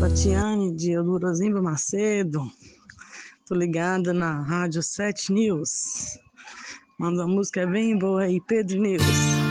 Tatiane de Eudorozimba Macedo. Tô ligada na Rádio 7 News. Manda uma música bem boa aí, Pedro News.